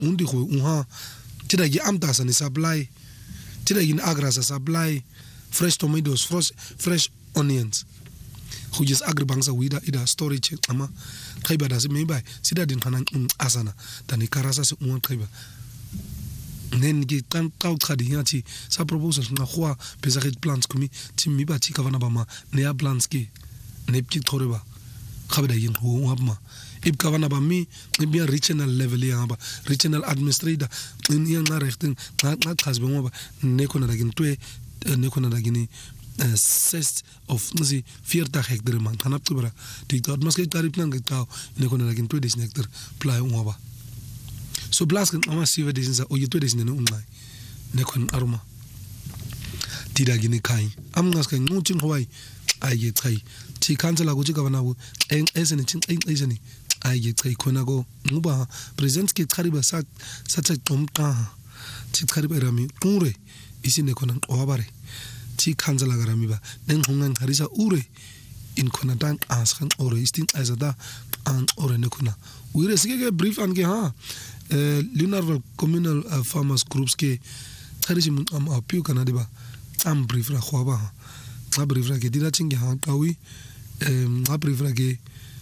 undi go unha tida gi amtasa ni supply tida gi agrasa supply fresh tomatoes fresh onions who just agri bangsa wida ida storage ama khaiba da se maybe sida din hanan asana tani karasa se un khaiba nen gi tan taw khadi yati sa proposals nga khwa bezagit plants kumi timi ba tika bana bama ne ya plants ki nepki thoreba khabda yin ho habma ib kavana ba mi bien regional level ya ba regional administrator in yang na rechting na khasbe mo ba ne kona dagin twe ne kona dagini sest of nzi 40 hectare man hanap tubra tiktot maske tarif nang taw ne kona dagin twe des hectare play mo ba so blas kan ama siva des o yitwe des ne unai ne kon arma tida gini kai am ngas kan ngutin hwai ai tsai ti kansela go tshika bana bo esene tsin esene ai tsai khona go nguba president ke khariba sa tsa tomta ti khariba rami ure isine khona qwabare ti kansela garami ba den hongan kharisa ure in khona tan as khan ore istin azada an ore ne khona ure sige brief an ke ha Lunarval communal farmers groups ke kharisi am apiu kana diba am brief ra khwaba ha brief ra ke dira chingi ha tawi brief ra ke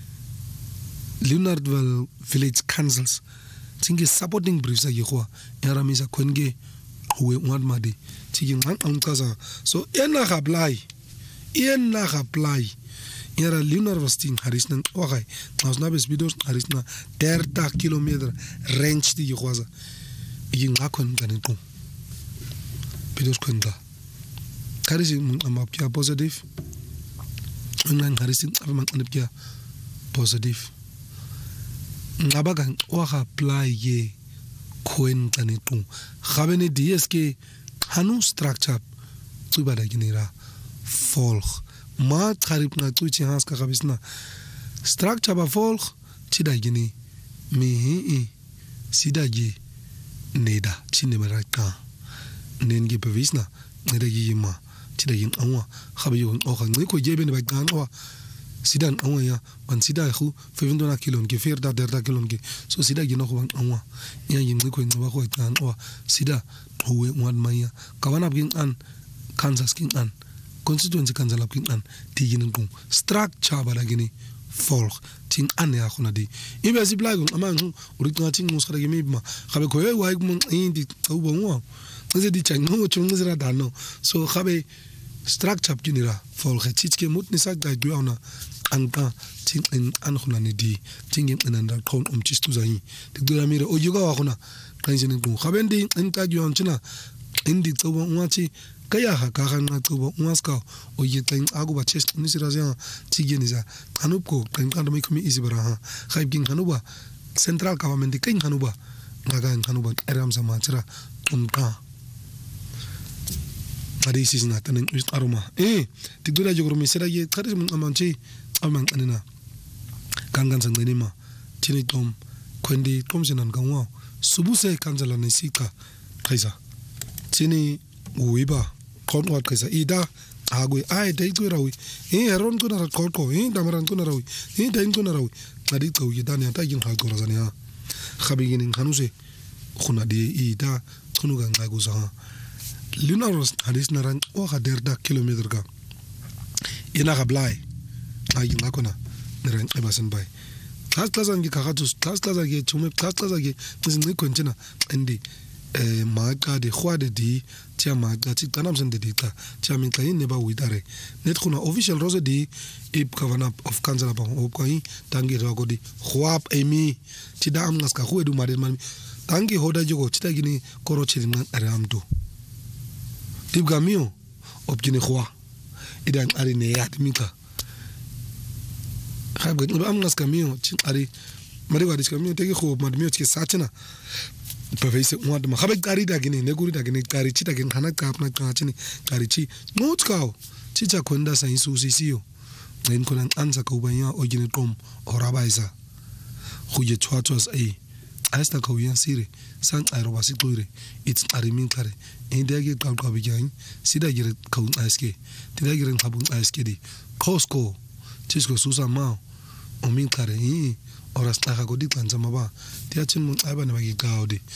Lunarval village councils chingi supporting briefs a yekwa yaramisa khwenge huwe ngwadmadi chingi ngang kaza so ena apply yara Lunarval sting harisnan wagai nasnabes bidos harisna 30 km range di yekwaza yinga khon ganito bidos khonda karisi amapya positive nang harisi amang anapya positive ngabaga wa apply ye khoen ganito khabene DSK hanu structure tsubada ginira folg ma kharip na tuchi has ka kabisna structure ba folg tida gini mi sida gi neda chine baraka nengi bevisna neda gi ma tida yin anwa khabiyo o khang ko jebe ne ba kan wa sidan anwa ya ban sida khu 500 kilon ke fer da derda kilon ke so sida gi no ko ban anwa ya yin ko nwa ko kan wa sida huwe ngwan maya kawana bin an Kansas king an constituency kansala king an tiginin kum structure balagini folk tin an ya khuna di ibe siblago amangu urikwa tin muskhara gemi ma khabe ko wa mun indi tawbo mo nze di chango chungzira dano so khabe structure kinira folk chitke mutni sagda gwana anka tin an khuna ni di tingin ananda kon chistu zai digdura mire ojuga wa khuna kanjini kum khabe ndi enta gwan china indi tawbo ngati kaya ka na tubo umaska o yeteng agu ba chest ni sirazia tigeniza kanupko kan kan mai kumi izibara ha khaibgin kanuba central government kin kanuba ngaga kanuba eram sama tira tumka adi sizna tanen aroma tigdura jogro mi sera ye khari mun amanchi amang anina kangan sangani ma chini tom kwendi tomsenan kanwa subuse kanjala ni sika khaisa chini uiba kon wat kaisa ida agui ai dai tu rawi heron tu na ko damaran tu na rawi dai tu na rawi ngadi to yi dan ya ta yin ha to razania khabigin khanuse khuna di ida khunu ga ngagu sa Lunarval hadis na ran o derda kilometer ga ina gablai ai ngakona ran ebasen bai class angi kagatus class age chume class age ngi kontina indi maga de khwade di tia maga ti tanam sen de dita tia min kain ne ba widare net khuna official rose di ip kavana of kanzala ba o kai tangi rago di khwap emi ti dam ngas ka khwedu mare man tangi hoda jogo ti tagini koro chirin aramdu tip gamio opjini khwa idan ari ne ya timika khabga am ngas kamio ti ari mari wa dis kamio tegi khop madmio ti sachina pavese mwad ma khabe gari dagini ne guri dagini gari chi dagini khana kapna kachini gari chi ngotkao chicha konda sa insusisiyo nen konan anza ka ubanya ojine tom orabaisa khuje chwatwas asta ka uyan sire san aeroba sitoire it's arimin kare indege ka ka bijan sida gire ka un aske tida gire khabun aske di Costco chisko susa ma omin kare oras ta ka godi kanza maba tia chin mun aiba ne bagi gaudi